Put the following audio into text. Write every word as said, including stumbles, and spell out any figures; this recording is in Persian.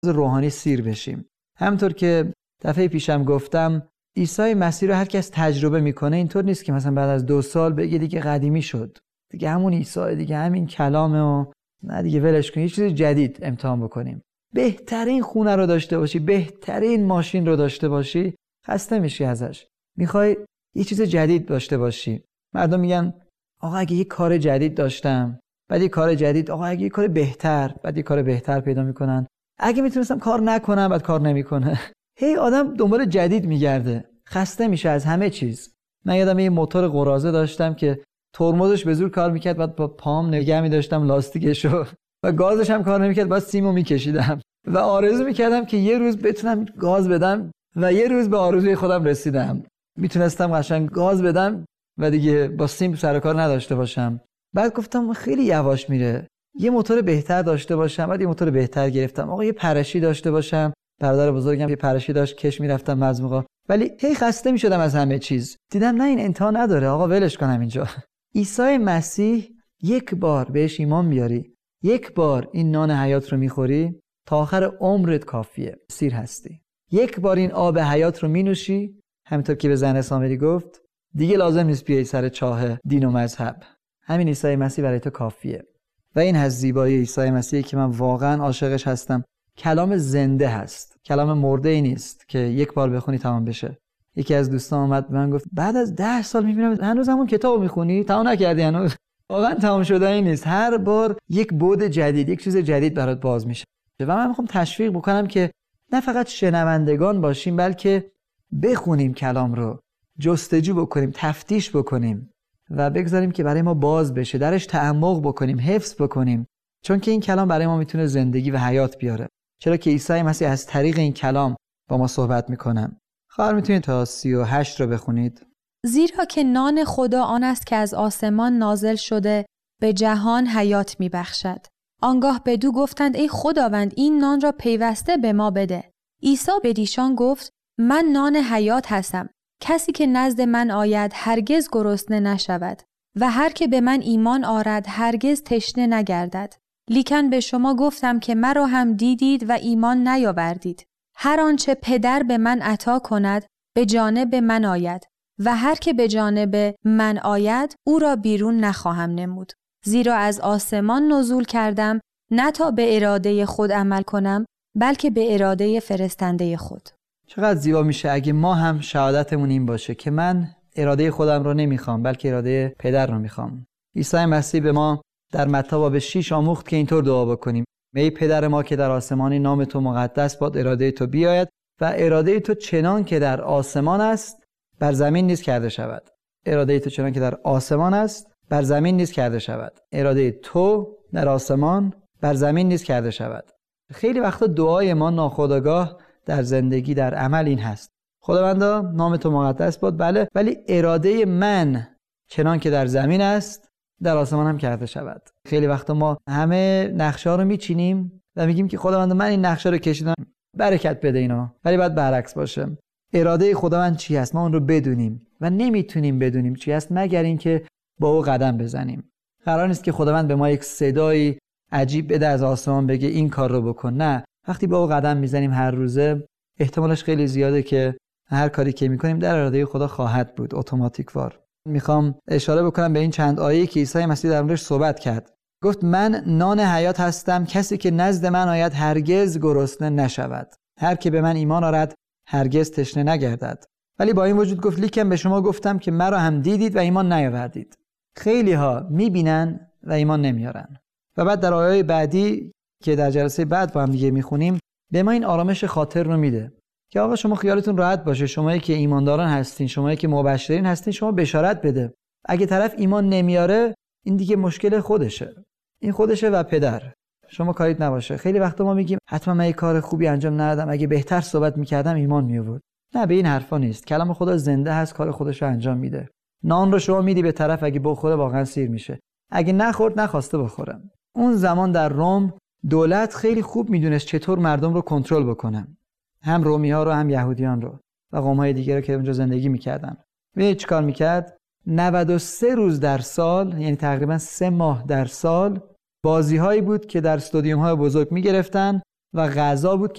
روحانی سیر بشیم. همونطور که دفعه پیشم گفتم عیسی مسیح رو هر کس تجربه میکنه. اینطور نیست که مثلا بعد از دو سال بگه دیگه قدیمی شد، دیگه همون عیسی، دیگه همین کلامه و نه دیگه ولش کن، یه چیز جدید امتحان بکنیم. بهترین خونه رو داشته باشی، بهترین ماشین رو داشته باشی، خسته میشی ازش. میخوای یه چیز جدید داشته باشی. مردم میگن آقا اگه یه کار جدید داشتم، بعد یه کار جدید، آقا اگه یه کار بهتر، بعد یه کار بهتر پیدا میکنن. اگه میتونستم کار نکنم، بعد کار نمیکنه. هی آدم دنبال جدید میگرده، خسته میشه از همه چیز. من یادم یه موتور قراضه داشتم که ترمزش به زور کار میکرد، بعد با پام نگه می‌داشتم لاستیکشو و گازش هم کار نمیکرد، بعد سیمو میکشیدم و آرزو میکردم که یه روز بتونم گاز بدم و یه روز به آرزوی خودم رسیدم. میتونستم قشنگ گاز بدم و دیگه با سیم سر کار نداشته باشم. بعد گفتم خیلی یواش میره، یه موتور بهتر داشته باشم. بعد یه موتور بهتر گرفتم. آقا یه پرشی داشته باشم. برادر بزرگم یه پرشی داشت، کش میرفتم مزموقا، ولی هی خسته میشدم از همه چیز. دیدم نه این انتها نداره، آقا ولش کنم اینجا. عیسی مسیح یک بار بهش ایمان بیاری، یک بار این نان حیات رو میخوری، تا آخر عمرت کافیه، سیر هستی. یک بار این آب حیات رو مینوشی، همینطور که به زن سامری گفت، دیگه لازم نیست بیای سر چاه دین و مذهب. همین عیسی مسیح برای تو کافیه. و این از زیبایی عیسی مسیحی که من واقعا عاشقش هستم. کلام زنده هست، کلام مرده ای نیست که یک بار بخونی تمام بشه. یکی از دوستان اومد به من گفت بعد از ده سال میبینم هنوز همون کتابو میخونی، تمام نکردی هنوز؟ واقعا تمام شده ای نیست. هر بار یک بعد جدید، یک چیز جدید برات باز میشه. و من میخوام تشویق بکنم که نه فقط شنوندگان باشیم، بلکه بخونیم کلام رو، جستجو بکنیم، تفتیش بکنیم و بگذاریم که برای ما باز بشه، درش تعمق بکنیم، حفظ بکنیم، چون که این کلام برای ما میتونه زندگی و حیات بیاره. چرا که عیسی مسیح از طریق این کلام با ما صحبت میکنن. خواهر میتونید تا سی و هشت رو بخونید. زیرا که نان خدا آن است که از آسمان نازل شده به جهان حیات میبخشد. آنگاه بدو گفتند ای خداوند این نان را پیوسته به ما بده. عیسی بدیشان گفت من نان حیات هستم. کسی که نزد من آید هرگز گرسنه نشود و هر که به من ایمان آرد هرگز تشنه نگردد. لیکن به شما گفتم که مرا هم دیدید و ایمان نیاوردید. هر آنچه پدر به من عطا کند به جانب من آید و هر که به جانب من آید او را بیرون نخواهم نمود. زیرا از آسمان نزول کردم نه تا به اراده خود عمل کنم بلکه به اراده فرستنده خود. چقدر زیبا میشه اگه ما هم شهادتمون این باشه که من اراده خودم رو نمیخوام بلکه اراده پدر رو میخوام. عیسی مسیح به ما در متی باب شش آموخت که اینطور دعا بکنیم: ای پدر ما که در آسمانی، نام تو مقدس باد، اراده تو بیاید و اراده تو چنان که در آسمان است بر زمین نیز کرده شود. اراده تو چنان که در آسمان است بر زمین نیز کرده شود. اراده تو در آسمان بر زمین نیز کرده شود. خیلی وقتا دعای ما ناخودآگاه در زندگی در عمل این هست: خداوندا نام تو مقدس باد، بله، ولی اراده من چنان که در زمین است در آسمان هم کرده شود. خیلی وقتا ما همه نقشه‌ها رو میچینیم و میگیم که خداوند من این نقشه رو کشیدم، برکت بده اینو، ولی باید برعکس باشه. اراده خداوند چی است ما اون رو بدونیم و نمیتونیم بدونیم چی است مگر اینکه با او قدم بزنیم. قرار نیست که خداوند به ما یک صدایی عجیب بده از آسمان بگه این کار رو بکن. نه، وقتی با او قدم میزنیم هر روزه، احتمالش خیلی زیاده که هر کاری که میکنیم در اراده خدا خواهد بود، اتوماتیک وار. میخوام اشاره بکنم به این چند آیه که عیسی مسیح در موردش صحبت کرد. گفت من نان حیات هستم، کسی که نزد من آید هرگز گرسنه نشود، هر که به من ایمان آرد هرگز تشنه نگردد. ولی با این وجود گفت لیکن به شما گفتم که مرا هم دیدید و ایمان نیاوردید. خیلی ها میبینن و ایمان نمیارن. و بعد در آیه بعدی که در جلسه بعد با هم دیگه میخونیم به ما این آرامش خاطر رو میده که آقا شما خیالتون راحت باشه، شمایی که ایمانداران هستین، شمایی که مبشرین هستین، شما بشارت بده. اگه طرف ایمان نمیاره این دیگه مشکل خودشه، این خودشه و پدر، شما کاریت نباشه. خیلی وقتا ما میگیم حتما من یه کار خوبی انجام ندادم، اگه بهتر صحبت میکردم ایمان میآورد. نه، به این حرفا نیست. کلام خدا زنده هست، کار خودش رو انجام میده. نان رو شما میدی به طرف، اگه بخوره واقعا سیر میشه، اگه نخورد نخواسته بخوره. اون زمان در روم دولت خیلی خوب میدونست چطور مردم رو کنترل بکنه، هم رومی‌ها رو هم یهودیان رو و قوم‌های دیگه رو که اونجا زندگی میکردن. ببینید چیکار میکرد؟ نود و سه روز در سال، یعنی تقریبا سه ماه در سال، بازی‌هایی بود که در استادیوم‌های بزرگ میگرفتن و غذا بود